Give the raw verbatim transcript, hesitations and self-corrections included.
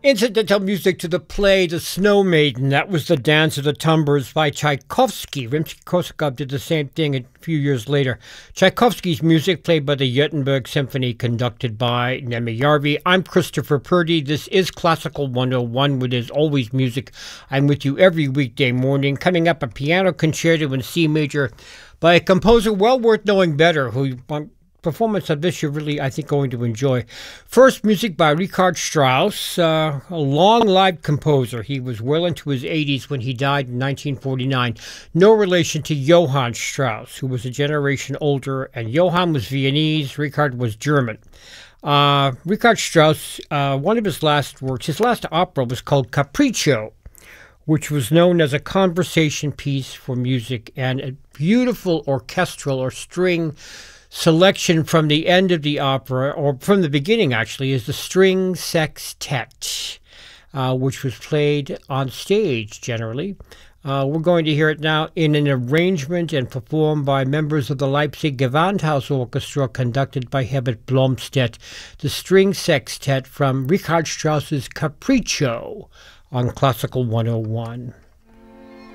Incidental music to the play The Snow Maiden. That was The Dance of the Tumbers by Tchaikovsky. Rimsky-Korsakov did the same thing a few years later. Tchaikovsky's music played by the Göteborg Symphony, conducted by Nemi Järvi. I'm Christopher Purdy. This is Classical one oh one, where there's always music. I'm with you every weekday morning. Coming up, a piano concerto in C major by a composer well worth knowing better, who performance of this you're really, I think, going to enjoy. First, music by Richard Strauss, uh, a long-lived composer. He was well into his eighties when he died in nineteen forty-nine. No relation to Johann Strauss, who was a generation older, and Johann was Viennese, Richard was German. Uh, Richard Strauss, uh, one of his last works, his last opera was called Capriccio, which was known as a conversation piece for music, and a beautiful orchestral or string selection from the end of the opera, or from the beginning actually, is the string sextet, uh, which was played on stage generally. Uh, we're going to hear it now in an arrangement and performed by members of the Leipzig Gewandhaus Orchestra, conducted by Herbert Blomstedt. The string sextet from Richard Strauss's Capriccio on Classical one oh one.